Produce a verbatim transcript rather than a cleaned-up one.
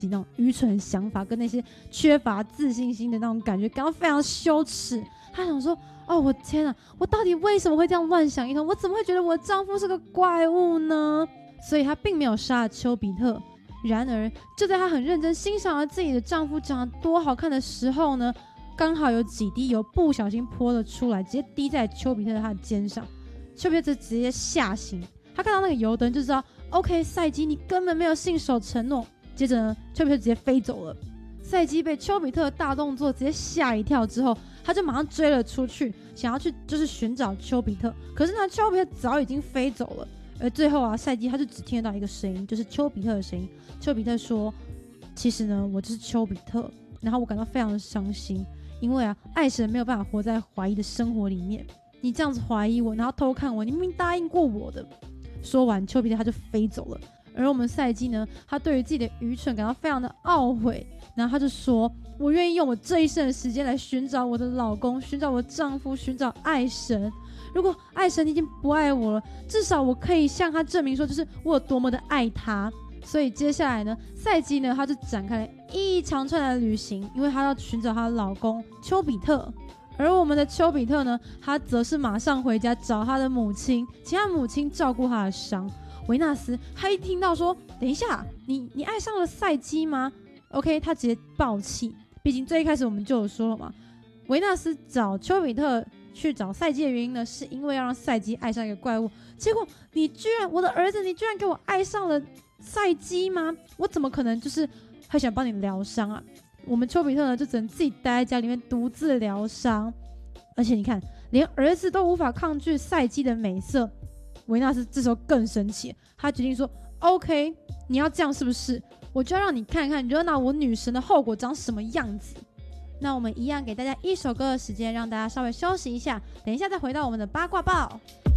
那种愚蠢的想法跟那些缺乏自信心的那种感觉感到非常羞耻。她想说，哦，我天啊，我到底为什么会这样乱想一通？我怎么会觉得我丈夫是个怪物呢？所以她并没有杀了丘比特。然而就在她很认真欣赏了自己的丈夫长得多好看的时候呢，刚好有几滴油不小心泼了出来，直接滴在丘比特他的肩上。丘比特直接吓醒，他看到那个油灯就知道 OK 赛姬你根本没有信守承诺。接着呢，丘比特直接飞走了。赛姬被丘比特的大动作直接吓一跳之后，他就马上追了出去，想要去就是寻找丘比特。可是呢，丘比特早已经飞走了。而最后啊，赛姬他就只听得到一个声音，就是丘比特的声音。丘比特说，其实呢我就是丘比特，然后我感到非常的伤心，因为啊爱神没有办法活在怀疑的生活里面，你这样子怀疑我，然后偷看我，你明明答应过我的。说完，丘比特他就飞走了。而我们赛姬呢，他对于自己的愚蠢感到非常的懊悔，然后他就说，我愿意用我这一生的时间来寻找我的老公，寻找我的丈夫，寻找爱神。如果爱神已经不爱我了，至少我可以向他证明说，就是我有多么的爱他。所以接下来呢，赛姬呢，他就展开了一长串的旅行，因为他要寻找她的老公丘比特。而我们的丘比特呢，他则是马上回家找他的母亲，请他母亲照顾他的伤。维纳斯他一听到说，等一下，你你爱上了赛姬吗 ？OK， 他直接爆气。毕竟最一开始我们就有说了嘛，维纳斯找丘比特去找赛姬的原因呢，是因为要让赛姬爱上一个怪物。结果你居然，我的儿子，你居然给我爱上了赛姬吗？我怎么可能就是很想帮你疗伤啊？我们丘比特呢，就只能自己待在家里面独自疗伤。而且你看，连儿子都无法抗拒赛姬的美色。维纳斯这时候更生气，他决定说 OK， 你要这样是不是？我就要让你看看惹恼我女神的后果长什么样子。那我们一样给大家一首歌的时间，让大家稍微休息一下，等一下再回到我们的八卦报。